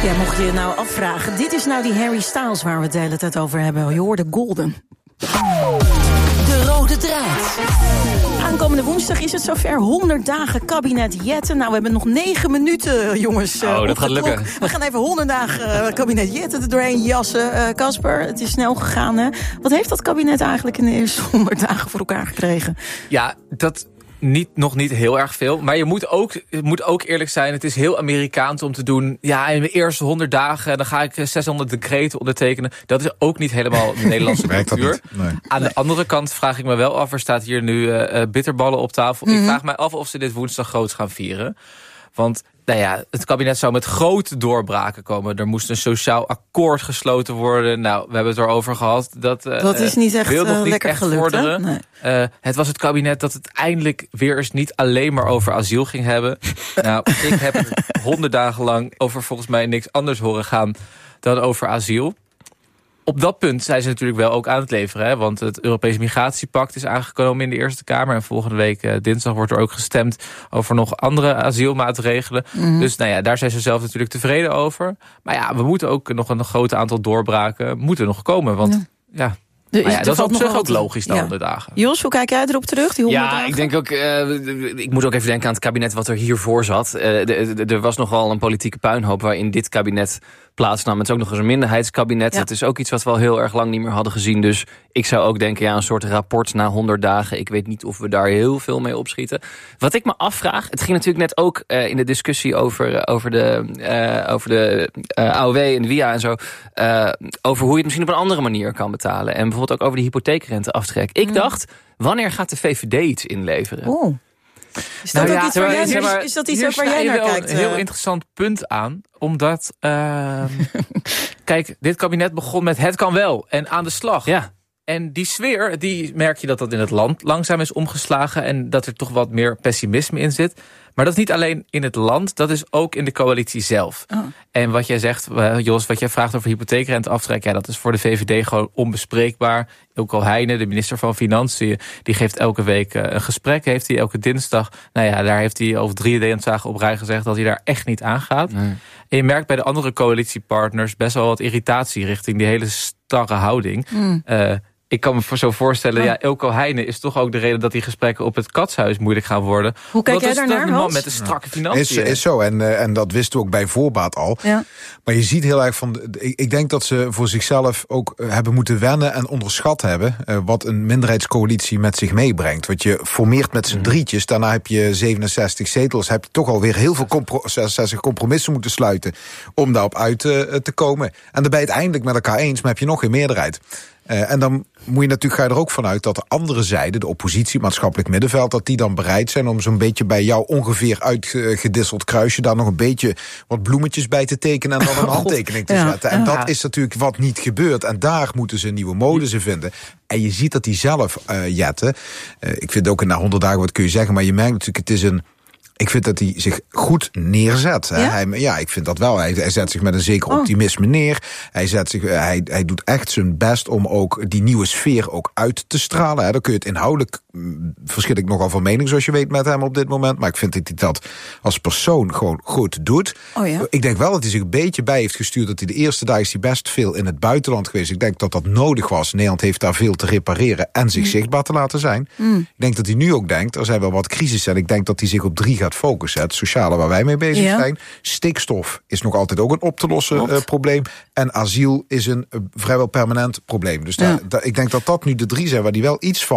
Ja, mocht je je nou afvragen, dit is nou die Harry Styles waar we het de hele tijd over hebben. Je hoorde Golden. De rode draad. Aankomende woensdag is het zover. 100 dagen kabinet Jetten. Nou, we hebben nog 9 minuten, jongens. Dat gaat lukken. We gaan even 100 dagen kabinet Jetten er doorheen jassen. Casper, het is snel gegaan, hè? Wat heeft dat kabinet eigenlijk in de eerste 100 dagen voor elkaar gekregen? Ja, dat... Nog niet heel erg veel. Maar je moet ook eerlijk zijn. Het is heel Amerikaans om te doen. Ja, in de eerste 100 dagen... dan ga ik 600 decreten ondertekenen. Dat is ook niet helemaal de Nederlandse cultuur. Nee. Aan de andere kant vraag ik me wel af... er staat hier nu bitterballen op tafel. Ik vraag mij af of ze dit woensdag groot gaan vieren. Want nou ja, het kabinet zou met grote doorbraken komen. Er moest een sociaal akkoord gesloten worden. Nou, we hebben het erover gehad. Dat is niet echt lekker gelukt, vorderen. Nee. Het was het kabinet dat het eindelijk weer eens niet alleen maar over asiel ging hebben. Nou, ik heb 100 dagen lang over volgens mij niks anders horen gaan dan over asiel. Op dat punt zijn ze natuurlijk wel ook aan het leveren. Hè? Want het Europees Migratiepact is aangekomen in de Eerste Kamer. En volgende week dinsdag wordt er ook gestemd over nog andere asielmaatregelen. Dus nou ja, daar zijn ze zelf natuurlijk tevreden over. Maar ja, we moeten ook nog een groot aantal doorbraken moeten nog komen. Want ja dat is op zich ook logisch na 100 dagen. Jos, hoe kijk jij erop terug, die 100 dagen? Ik denk ook, ik moet ook even denken aan het kabinet wat er hiervoor zat. Er was nogal een politieke puinhoop waarin dit kabinet plaatsnam. Het is ook nog eens een minderheidskabinet. Ja. Dat is ook iets wat we al heel erg lang niet meer hadden gezien. Dus ik zou ook denken, een soort rapport na 100 dagen. Ik weet niet of we daar heel veel mee opschieten. Wat ik me afvraag, het ging natuurlijk net ook in de discussie over de AOW en de WIA en zo. Over hoe je het misschien op een andere manier kan betalen. En bijvoorbeeld ook over de hypotheekrenteaftrek. Ik dacht, wanneer gaat de VVD iets inleveren? Is dat ook iets waar jij naar kijkt? Een heel interessant punt aan. Omdat, kijk, dit kabinet begon met het kan wel. En aan de slag. Ja. En die sfeer, die merk je dat in het land langzaam is omgeslagen. En dat er toch wat meer pessimisme in zit. Maar dat is niet alleen in het land, dat is ook in de coalitie zelf. Oh. En wat jij zegt, Jos, wat jij vraagt over hypotheekrenteaftrek, dat is voor de VVD gewoon onbespreekbaar. Ilko Heijnen, de minister van Financiën, die geeft elke week een gesprek. Heeft hij elke dinsdag, daar heeft hij over 3 dagen op rij gezegd dat hij daar echt niet aan gaat. Nee. En je merkt bij de andere coalitiepartners best wel wat irritatie richting die hele starre houding. Ik kan me zo voorstellen, Ilko Heijnen is toch ook de reden dat die gesprekken op het Katshuis moeilijk gaan worden. Hoe kijk jij daarnaar, Hans? Man met de strakke financiën. Is zo, en dat wisten we ook bij voorbaat al. Ja. Maar je ziet heel erg ik denk dat ze voor zichzelf ook hebben moeten wennen en onderschat hebben wat een minderheidscoalitie met zich meebrengt. Want je formeert met z'n drietjes, daarna heb je 67 zetels, heb je toch alweer heel veel 66 compromissen moeten sluiten om daarop uit te komen. En dan ben je het eindelijk met elkaar eens, maar heb je nog geen meerderheid. En dan ga je er ook vanuit dat de andere zijde, de oppositie, maatschappelijk middenveld, dat die dan bereid zijn om zo'n beetje bij jou ongeveer uitgedisseld kruisje daar nog een beetje wat bloemetjes bij te tekenen en dan een handtekening te zetten. En dat is natuurlijk wat niet gebeurt. En daar moeten ze een nieuwe modus in vinden. En je ziet dat die zelf jetten. Ik vind ook na 100 dagen, wat kun je zeggen, maar je merkt natuurlijk, ik vind dat hij zich goed neerzet. Ja? Ik vind dat wel. Hij zet zich met een zeker optimisme neer. Hij doet echt zijn best om ook die nieuwe sfeer ook uit te stralen. Hè. Dan kun je het inhoudelijk, verschil ik nogal van mening zoals je weet met hem op dit moment. Maar ik vind dat hij dat als persoon gewoon goed doet. Ik denk wel dat hij zich een beetje bij heeft gestuurd dat hij de eerste dag is hij best veel in het buitenland geweest. Ik denk dat dat nodig was. Nederland heeft daar veel te repareren en zich zichtbaar te laten zijn. Ik denk dat hij nu ook denkt, er zijn wel wat crisissen. En ik denk dat hij zich op 3 gaat focussen. Het sociale waar wij mee bezig zijn. Stikstof is nog altijd ook een op te lossen probleem. En asiel is een vrijwel permanent probleem. Dus ik denk dat dat nu de 3 zijn waar die wel iets van